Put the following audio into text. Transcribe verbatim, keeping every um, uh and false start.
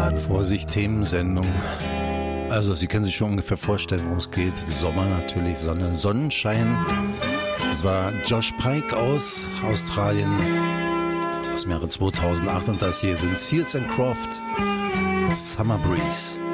Vorsicht, Themensendung. Also, Sie können sich schon ungefähr vorstellen, worum es geht. Sommer natürlich, Sonne, Sonnenschein. Das war Josh Pike aus Australien aus dem Jahre zweitausendacht und das hier sind Seals and Croft, Summer Breeze.